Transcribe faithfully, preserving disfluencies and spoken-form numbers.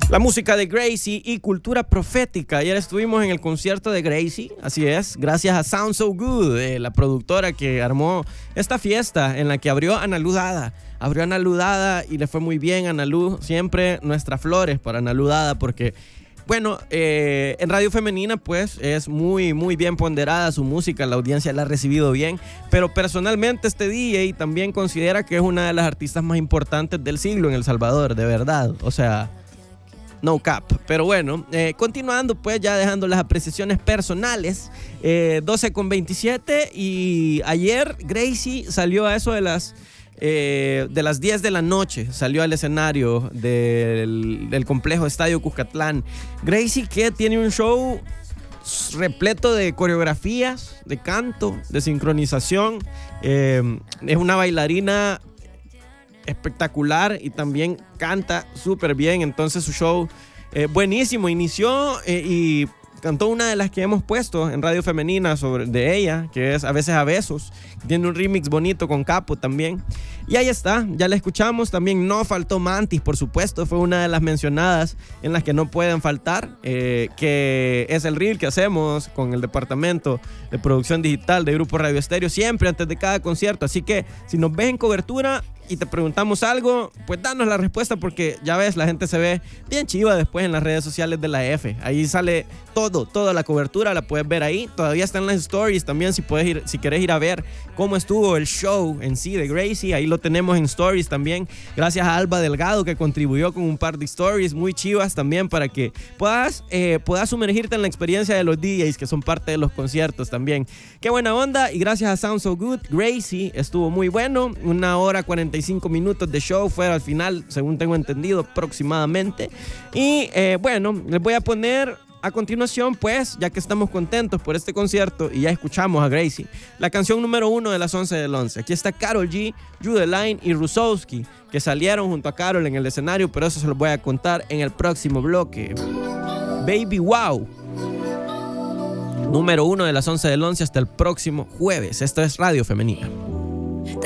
La música de Gracie y cultura profética. Ayer estuvimos en el concierto de Gracie, así es, gracias a Sound So Good, eh, la productora que armó esta fiesta en la que abrió Analu Dada. Abrió Analu Dada y le fue muy bien a Analu. Siempre nuestras flores para Analu Dada porque, bueno, eh, en Radio Femenina pues es muy, muy bien ponderada su música, la audiencia la ha recibido bien, pero personalmente este D J también considera que es una de las artistas más importantes del siglo en El Salvador, de verdad, o sea... No cap, pero bueno, eh, continuando pues ya dejando las apreciaciones personales, eh, doce con veintisiete y ayer Gracie salió a eso de las, eh, de las diez de la noche, salió al escenario del, del complejo Estadio Cuscatlán. Gracie que tiene un show repleto de coreografías, de canto, de sincronización, eh, es una bailarina espectacular y también canta súper bien, entonces su show eh, buenísimo, inició eh, y cantó una de las que hemos puesto en Radio Femenina sobre, de ella, que es A veces a besos, tiene un remix bonito con Capo también, y ahí está, ya la escuchamos. También no faltó Mantis, por supuesto, fue una de las mencionadas en las que no pueden faltar, eh, que es el reel que hacemos con el departamento de producción digital de Grupo Radio Estéreo, siempre antes de cada concierto, así que si nos ves en cobertura y te preguntamos algo, pues danos la respuesta porque ya ves, la gente se ve bien chiva después en las redes sociales de la F. Ahí sale todo, toda la cobertura, la puedes ver ahí. Todavía están las stories también, si puedes ir, si querés ir a ver cómo estuvo el show en sí de Gracie, ahí lo tenemos en stories también. Gracias a Alba Delgado que contribuyó con un par de stories muy chivas también para que puedas, eh, puedas sumergirte en la experiencia de los D Js que son parte de los conciertos también. Qué buena onda y gracias a Sound So Good, Gracie estuvo muy bueno, una hora cuarenta y cinco minutos de show fue al final, según tengo entendido, aproximadamente. Y eh, bueno, les voy a poner a continuación, pues, ya que estamos contentos por este concierto y ya escuchamos a Gracie, la canción número uno de las once del once. Aquí está Karol G, Judeline y Rusowski, que salieron junto a Karol en el escenario, pero eso se los voy a contar en el próximo bloque. Baby Wow, número uno de las once del once hasta el próximo jueves. Esto es Radio Femenina.